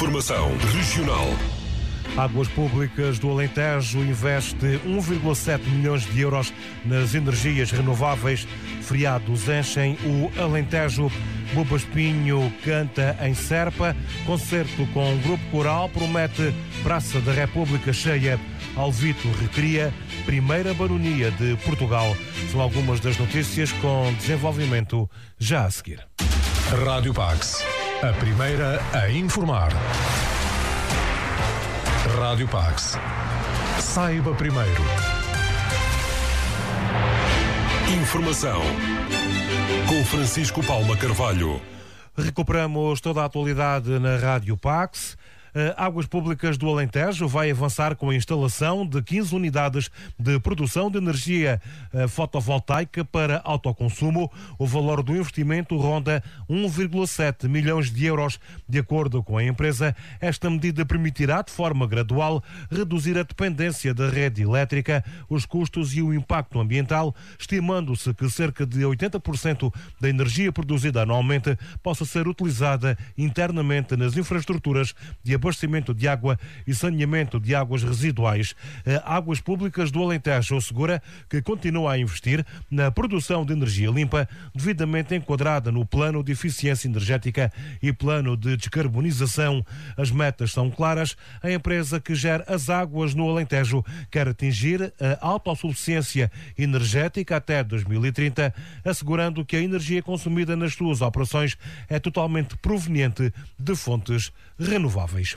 Informação regional. Águas Públicas do Alentejo investe 1,7 milhões de euros nas energias renováveis. Feriados enchem o Alentejo. Buba Espinho canta em Serpa. Concerto com o Grupo Coral promete Praça da República cheia. Alvito recria primeira baronia de Portugal. São algumas das notícias com desenvolvimento já a seguir. Rádio Pax, a primeira a informar. Rádio Pax. Saiba primeiro. Informação com Francisco Palma Carvalho. Recuperamos toda a atualidade na Rádio Pax. Águas Públicas do Alentejo vai avançar com a instalação de 15 unidades de produção de energia fotovoltaica para autoconsumo. O valor do investimento ronda 1,7 milhões de euros. De acordo com a empresa, esta medida permitirá, de forma gradual, reduzir a dependência da rede elétrica, os custos e o impacto ambiental, estimando-se que cerca de 80% da energia produzida anualmente possa ser utilizada internamente nas infraestruturas de abastecimento de água e saneamento de águas residuais. Águas Públicas do Alentejo assegura que continua a investir na produção de energia limpa, devidamente enquadrada no Plano de Eficiência Energética e Plano de Descarbonização. As metas são claras. A empresa que gera as águas no Alentejo quer atingir a autossuficiência energética até 2030, assegurando que a energia consumida nas suas operações é totalmente proveniente de fontes renováveis.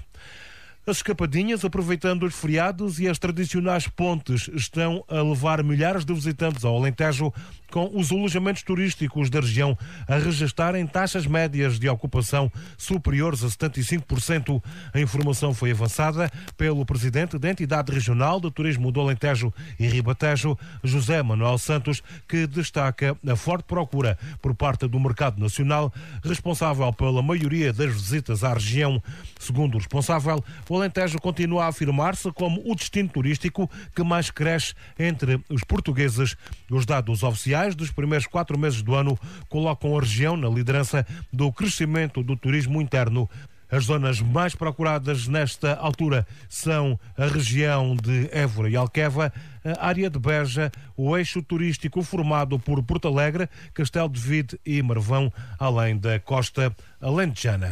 As escapadinhas, aproveitando os feriados e as tradicionais pontes, estão a levar milhares de visitantes ao Alentejo, com os alojamentos turísticos da região a registarem taxas médias de ocupação superiores a 75%. A informação foi avançada pelo presidente da entidade regional de turismo do Alentejo e Ribatejo, José Manuel Santos, que destaca a forte procura por parte do mercado nacional, responsável pela maioria das visitas à região. Segundo o responsável, o Alentejo continua a afirmar-se como o destino turístico que mais cresce entre os portugueses. Os dados oficiais dos primeiros 4 meses do ano colocam a região na liderança do crescimento do turismo interno. As zonas mais procuradas nesta altura são a região de Évora e Alqueva, a área de Beja, o eixo turístico formado por Porto Alegre, Castelo de Vide e Marvão, além da costa alentejana.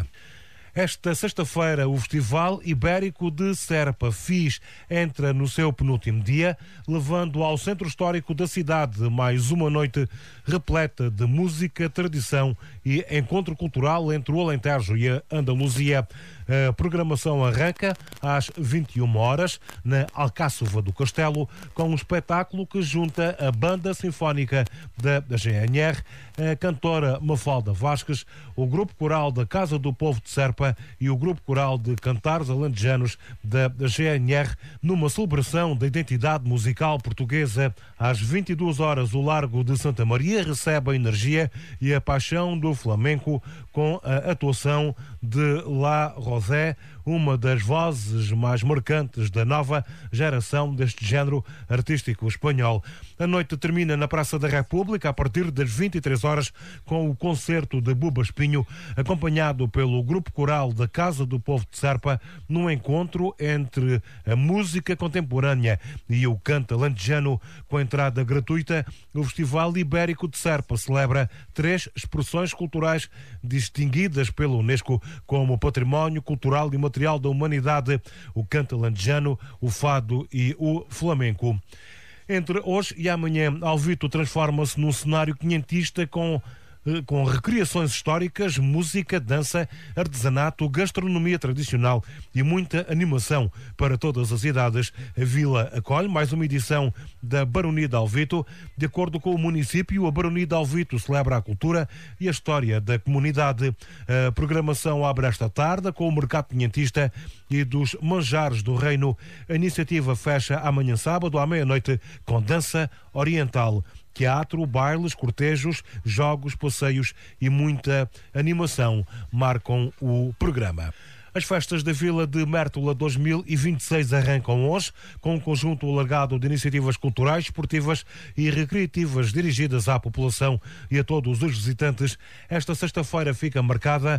Esta sexta-feira, o Festival Ibérico de Serpa FIS entra no seu penúltimo dia, levando ao centro histórico da cidade mais uma noite repleta de música, tradição e encontro cultural entre o Alentejo e a Andaluzia. A programação arranca às 21 horas na Alcáçova do Castelo, com um espetáculo que junta a Banda Sinfónica da GNR, a cantora Mafalda Vasques, o Grupo Coral da Casa do Povo de Serpa e o Grupo Coral de Cantares Alentejanos da GNR, numa celebração da identidade musical portuguesa. Às 22 horas, o Largo de Santa Maria recebe a energia e a paixão do flamenco com a atuação de La Rosé, uma das vozes mais marcantes da nova geração deste género artístico espanhol. A noite termina na Praça da República a partir das 23 horas com o concerto de Buba Espinho, acompanhado pelo Grupo Coral da Casa do Povo de Serpa, num encontro entre a música contemporânea e o canto alentejano. Com entrada gratuita, o Festival Ibérico de Serpa celebra 3 expressões culturais distinguidas pela Unesco como Património Cultural e Material da Humanidade: o canto alentejano, o fado e o flamenco. Entre hoje e amanhã, Alvito transforma-se num cenário quinhentista com recriações históricas, música, dança, artesanato, gastronomia tradicional e muita animação para todas as idades. A Vila acolhe mais uma edição da Baronia de Alvito. De acordo com o município, a Baronia de Alvito celebra a cultura e a história da comunidade. A programação abre esta tarde com o mercado quinhentista e dos manjares do reino. A iniciativa fecha amanhã sábado à meia-noite com dança oriental, teatro, bailes, cortejos, jogos, passeios e muita animação marcam o programa. As festas da Vila de Mértola 2026 arrancam hoje, com um conjunto alargado de iniciativas culturais, esportivas e recreativas dirigidas à população e a todos os visitantes. Esta sexta-feira fica marcada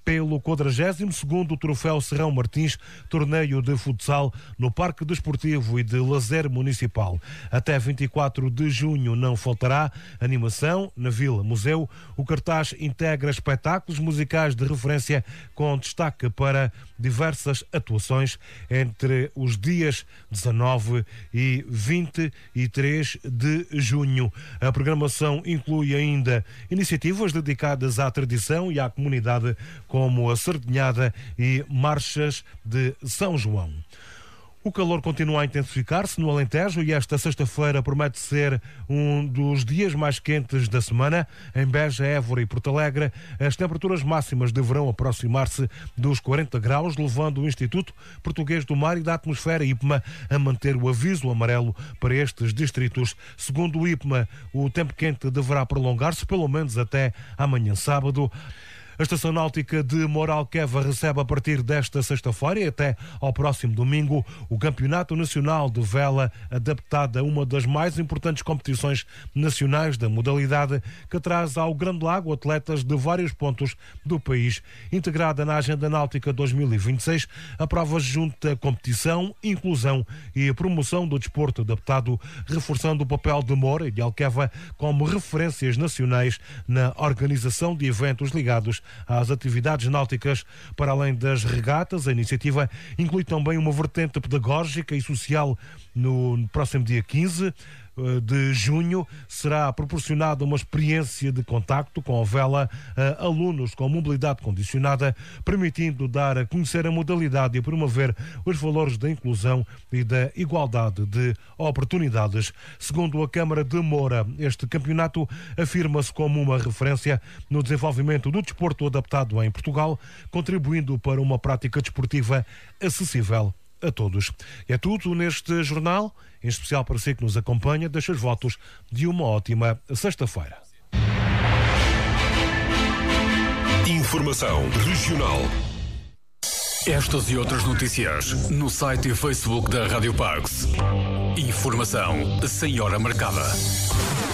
pelo 42º Troféu Serrão Martins, torneio de futsal no Parque Desportivo e de Lazer Municipal. Até 24 de junho não faltará animação na Vila Museu. O cartaz integra espetáculos musicais de referência com destaque para diversas atuações entre os dias 19 e 23 de junho. A programação inclui ainda iniciativas dedicadas à tradição e à comunidade, como a Sardinhada e marchas de São João. O calor continua a intensificar-se no Alentejo e esta sexta-feira promete ser um dos dias mais quentes da semana. Em Beja, Évora e Porto Alegre, as temperaturas máximas deverão aproximar-se dos 40 graus, levando o Instituto Português do Mar e da Atmosfera, IPMA, a manter o aviso amarelo para estes distritos. Segundo o IPMA, o tempo quente deverá prolongar-se pelo menos até amanhã sábado. A Estação Náutica de Moralqueva recebe a partir desta sexta-feira e até ao próximo domingo o Campeonato Nacional de Vela, adaptado a uma das mais importantes competições nacionais da modalidade, que traz ao Grande Lago atletas de vários pontos do país. Integrada na Agenda Náutica 2026, a prova junta competição, inclusão e promoção do desporto adaptado, reforçando o papel de Moura e de Alqueva como referências nacionais na organização de eventos ligados às atividades náuticas. Para além das regatas, a iniciativa inclui também uma vertente pedagógica e social. No próximo dia 15 de junho será proporcionada uma experiência de contacto com a vela a alunos com mobilidade condicionada, permitindo dar a conhecer a modalidade e promover os valores da inclusão e da igualdade de oportunidades. Segundo a Câmara de Moura, este campeonato afirma-se como uma referência no desenvolvimento do desporto adaptado em Portugal, contribuindo para uma prática desportiva acessível a todos. É tudo neste jornal, em especial para si que nos acompanha. Deixo os votos de uma ótima sexta-feira. Informação regional. Estas e outras notícias no site e Facebook da Rádio Parks. Informação sem hora marcada.